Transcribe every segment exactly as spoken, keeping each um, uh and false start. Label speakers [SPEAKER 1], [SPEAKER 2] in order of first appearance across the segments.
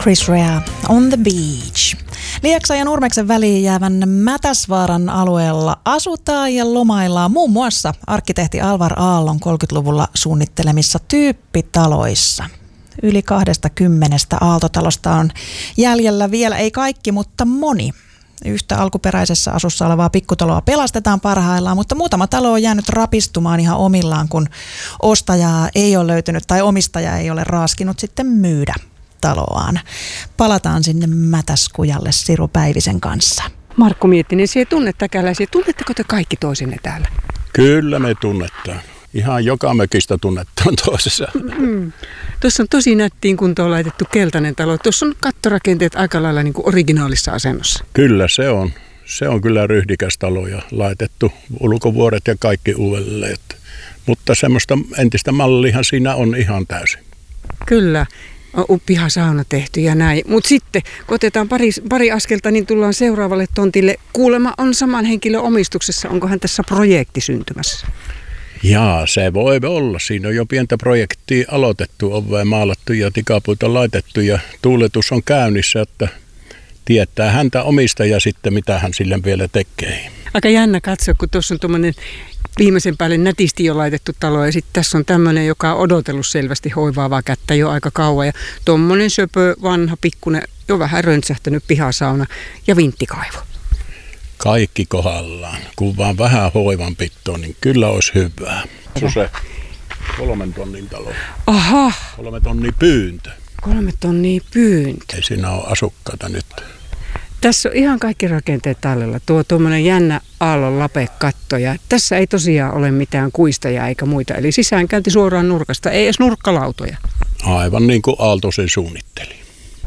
[SPEAKER 1] Chris Rea, On the Beach. Lieksan ja Nurmeksen väliin jäävän Mätäsvaaran alueella asutaan ja lomaillaan muun muassa arkkitehti Alvar Aallon kolmekymmentäluvulla suunnittelemissa tyyppitaloissa. Yli kahdestakymmenestä aaltotalosta on jäljellä vielä, ei kaikki, mutta moni. Yhtä alkuperäisessä asussa olevaa pikkutaloa pelastetaan parhaillaan, mutta muutama talo on jäänyt rapistumaan ihan omillaan, kun ostajaa ei ole löytynyt tai omistaja ei ole raaskinut sitten myydä taloaan. Palataan sinne Mätäskujalle Siru Päivisen kanssa.
[SPEAKER 2] Markku Miettinen, sinä tunnet täkäläisiä. Tunnetteko te kaikki toisenne täällä?
[SPEAKER 3] Kyllä me tunnetaan. Ihan joka mökistä tunnetaan toisessa.
[SPEAKER 2] Mm. Tuossa on tosi nättiin kuntoon laitettu keltainen talo. Tuossa on kattorakenteet aika lailla niin kuin originaalissa asennossa.
[SPEAKER 3] Kyllä se on. Se on kyllä ryhdikäs talo ja laitettu ulkovuoret ja kaikki uudelleen. Mutta semmoista entistä mallihan siinä on ihan täysin.
[SPEAKER 2] Kyllä. On pihasauna tehty ja näin. Mutta sitten, kun otetaan pari, pari askelta, niin tullaan seuraavalle tontille. Kuulemma on saman henkilön omistuksessa. Onkohan tässä projekti syntymässä?
[SPEAKER 3] Jaa, se voi olla. Siinä on jo pientä projektia aloitettu, ovea maalattu ja tikapuita laitettu ja tuuletus on käynnissä, että tietää häntä omistaja sitten, mitä hän sille vielä tekee.
[SPEAKER 2] Aika jännä katsoa, kun tuossa on tuommoinen viimeisen päälle nätisti jo laitettu talo ja sitten tässä on tämmöinen, joka on odotellut selvästi hoivaavaa kättä jo aika kauan ja tuommoinen söpö, vanha, pikkunen, jo vähän röntsähtänyt pihasauna ja vinttikaivo.
[SPEAKER 3] Kaikki kohdallaan. Kun vaan vähän hoivan pittoon, niin kyllä olisi hyvää. Se on se kolmen tonnin talo.
[SPEAKER 2] Aha.
[SPEAKER 3] Kolme tonnia pyyntö.
[SPEAKER 2] Kolme tonnia pyyntö.
[SPEAKER 3] Ei siinä ole asukkaita nyt.
[SPEAKER 2] Tässä on ihan kaikki rakenteet tallella. Tuo tuommoinen jännä aallon lapekatto. Ja tässä ei tosiaan ole mitään kuistajia eikä muita. Eli sisäänkäynti suoraan nurkasta. Ei edes nurkkalautoja.
[SPEAKER 3] Aivan niin kuin Aalto sen suunnitteli.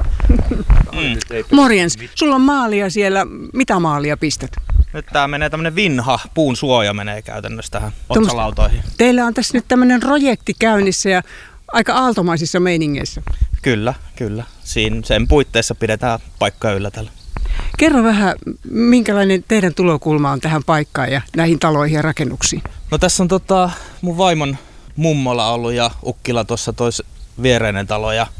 [SPEAKER 2] Mm. Morjens, sulla on maalia siellä. Mitä maalia pistät?
[SPEAKER 4] Nyt tää menee tämmönen vinha, puun suoja menee käytännössä tähän otsalautoihin.
[SPEAKER 2] Teillä on tässä nyt tämmönen projekti käynnissä ja aika aaltomaisissa meiningeissä.
[SPEAKER 4] Kyllä, kyllä. Siinä sen puitteissa pidetään paikkaa yllä tällä.
[SPEAKER 2] Kerro vähän, minkälainen teidän tulokulma on tähän paikkaan ja näihin taloihin ja rakennuksiin?
[SPEAKER 4] No tässä on tota mun vaimon mummola ollut ja ukkila tuossa tois viereinen talo ja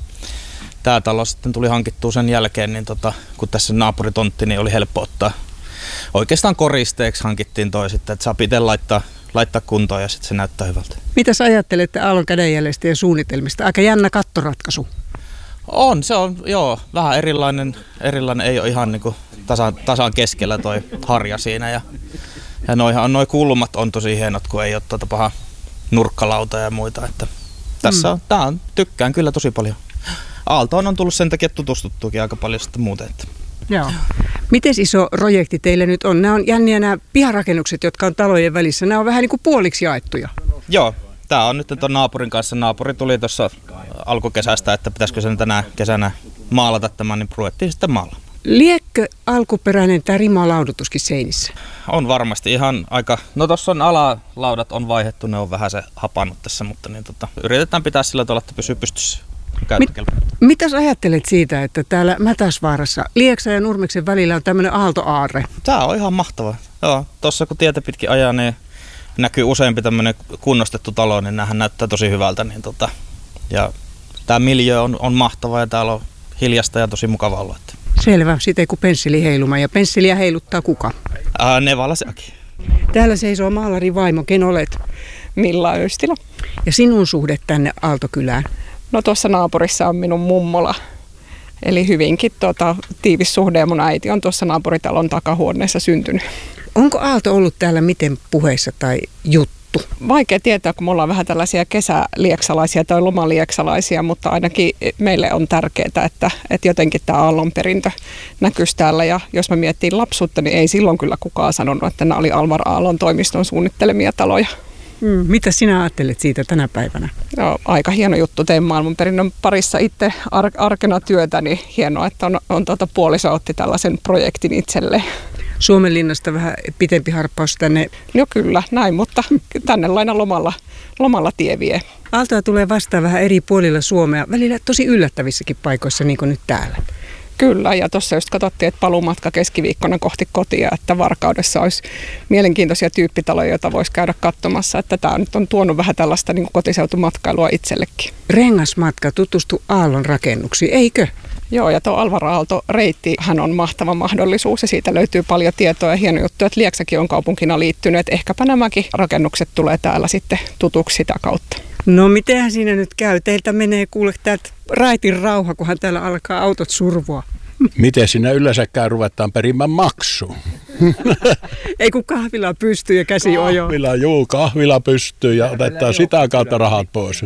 [SPEAKER 4] tää talo sitten tuli hankittua sen jälkeen, niin tota, kun tässä naapuritontti, niin oli helppo ottaa. Oikeastaan koristeeksi hankittiin toi sitten, että saa itse laittaa, laittaa kuntoon ja sitten se näyttää hyvältä. Mitäs
[SPEAKER 2] ajattelette Aallon kädenjäljestä ja suunnitelmista? Aika jännä kattoratkaisu.
[SPEAKER 4] On, se on joo, vähän erilainen, erilainen ei ole ihan niin kuin tasan, tasan keskellä toi harja siinä. Ja, ja noihan, noi kulmat on tosi hienot, kun ei ole tuota paha nurkkalauta ja muita. Että tässä on, tää on, tykkään kyllä tosi paljon. Aaltoon on tullut sen takia, että tutustuttuukin aika paljon sitten muuten. Että.
[SPEAKER 2] Joo. Miten iso projekti teillä nyt on? Nämä on jänniä nämä piharakennukset, jotka on talojen välissä. Nämä on vähän niin kuin puoliksi jaettuja.
[SPEAKER 4] Joo, tämä on nyt tuon naapurin kanssa. Naapuri tuli tuossa alkukesästä, että pitäisikö sen tänä kesänä maalata tämän, niin ruvettiin sitten maalaamaan.
[SPEAKER 2] Liekkö alkuperäinen tämä rimalaudutuskin seinissä?
[SPEAKER 4] On varmasti ihan aika, no tuossa on alalaudat on vaihdettu, ne on vähän se hapannut tässä, mutta niin tota, yritetään pitää sillä tavalla, että pysyy pystyssä.
[SPEAKER 2] Mit, mitäs ajattelet siitä, että täällä Mätäsvaarassa Lieksan ja Nurmeksen välillä on tämmöinen aaltoaarre?
[SPEAKER 4] Tämä on ihan mahtavaa. Joo, tuossa kun tietä pitkin ajaa, niin näkyy useampi tämmöinen kunnostettu talo, niin näähän näyttää tosi hyvältä. Niin tota, ja tämä miljö on, on mahtava ja täällä on hiljasta ja tosi mukava olla.
[SPEAKER 2] Selvä, siitä ei kuin pensseli heiluma. Ja pensseliä heiluttaa kuka?
[SPEAKER 4] Ää, Nevala sekin.
[SPEAKER 2] Täällä seisoo maalarin vaimo. Ken olet?
[SPEAKER 5] Milla Öystilä.
[SPEAKER 2] Ja sinun suhde tänne Aaltokylään?
[SPEAKER 5] No tuossa naapurissa on minun mummola. Eli hyvinkin tota, tiivis suhde ja mun äiti on tuossa naapuritalon takahuoneessa syntynyt.
[SPEAKER 2] Onko Aalto ollut täällä miten puheissa tai juttu?
[SPEAKER 5] Vaikea tietää, kun me ollaan vähän tällaisia kesälieksalaisia tai lomalieksalaisia, mutta ainakin meille on tärkeää, että, että jotenkin tämä Aallon perintö näkyisi täällä. Ja jos mä miettiin lapsuutta, niin ei silloin kyllä kukaan sanonut, että nämä oli Alvar Aallon toimiston suunnittelemia taloja.
[SPEAKER 2] Mm, mitä sinä ajattelet siitä tänä päivänä?
[SPEAKER 5] No, aika hieno juttu. Tein maailmanperinnön parissa itse ar- arkena työtä, niin hienoa, että on, on tuota puoliso otti tällaisen projektin itselleen.
[SPEAKER 2] Suomenlinnasta vähän pitempi harppaus tänne.
[SPEAKER 5] No kyllä, näin, mutta tänne laina lomalla, lomalla tie vie.
[SPEAKER 2] Aaltoa tulee vastaan vähän eri puolilla Suomea, välillä tosi yllättävissäkin paikoissa, niin kuin nyt täällä.
[SPEAKER 5] Kyllä, ja tuossa just katsottiin, että paluumatka keskiviikkona kohti kotia, että Varkaudessa olisi mielenkiintoisia tyyppitaloja, joita voisi käydä katsomassa. Että tämä nyt on tuonut vähän tällaista niin kuin kotiseutumatkailua itsellekin.
[SPEAKER 2] Rengasmatka tutustu Aallon rakennuksiin, eikö?
[SPEAKER 5] Joo, ja tuo Alvar Aalto-reitti, hän on mahtava mahdollisuus ja siitä löytyy paljon tietoa ja hieno juttu, että Lieksäkin on kaupunkina liittynyt. Että ehkäpä nämäkin rakennukset tulee täällä sitten tutuksi sitä kautta.
[SPEAKER 2] No mitenhän siinä nyt käy? Teiltä menee kuule täältä raitin rauha, kunhan täällä alkaa autot survoa.
[SPEAKER 3] Miten siinä yleensäkään ruvetaan perimään maksua?
[SPEAKER 2] Ei kun kahvila pystyy ja käsi ojo.
[SPEAKER 3] Kahvila, juu, kahvila pystyy ja otetaan sitä kautta rahat pois.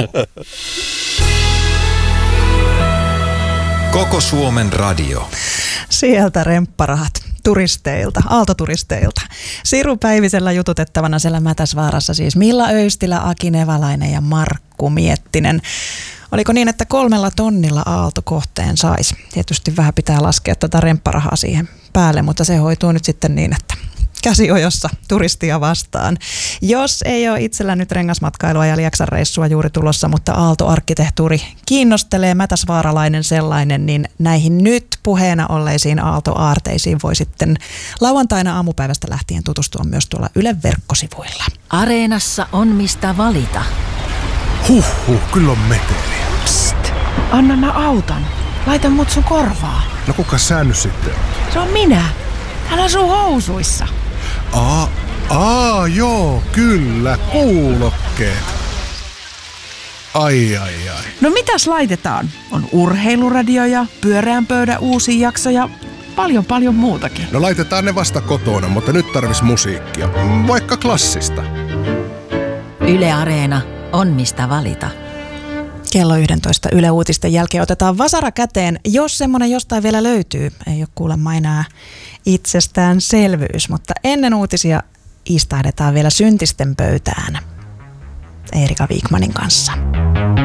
[SPEAKER 6] Koko Suomen radio.
[SPEAKER 1] Sieltä rempparahat turisteilta, aaltoturisteilta. Siru Päivisellä jututettavana siellä Mätäsvaarassa siis Milla Öystilä, Aki Nevalainen ja Markku Miettinen. Oliko niin, että kolmella tonnilla aaltokohteen saisi? Tietysti vähän pitää laskea tuota rempparahaa siihen päälle, mutta se hoituu nyt sitten niin, että käsiojossa turistia vastaan. Jos ei ole itsellä nyt rengasmatkailua ja Lieksan reissua juuri tulossa, mutta aaltoarkkitehtuuri kiinnostelee, mätäsvaaralainen sellainen, niin näihin nyt puheena olleisiin aaltoaarteisiin voi sitten lauantaina aamupäivästä lähtien tutustua myös tuolla Ylen verkkosivuilla.
[SPEAKER 7] Areenassa on mistä valita.
[SPEAKER 8] Huhhuh, kyllä on meteli.
[SPEAKER 7] Psst, anna mä auton. Laita mut sun korvaa.
[SPEAKER 8] No kuka sä nyt sitten?
[SPEAKER 7] Se on minä. Hän asuu housuissa.
[SPEAKER 8] Aa, aa, joo, kyllä, kuulokkeet. Ai, ai, ai.
[SPEAKER 7] No mitäs laitetaan? On urheiluradioja, pyöreän pöydän uusia jaksoja, paljon paljon muutakin.
[SPEAKER 8] No laitetaan ne vasta kotona, mutta nyt tarvis musiikkia. Vaikka klassista.
[SPEAKER 7] Yle Areena on mistä valita.
[SPEAKER 1] Kello yksitoista Yle Uutisten jälkeen otetaan vasara käteen, jos semmoinen jostain vielä löytyy. Ei ole kuulemma enää itsestäänselvyys, mutta ennen uutisia istahdetaan vielä syntisten pöytään Eerika Wikmanin kanssa.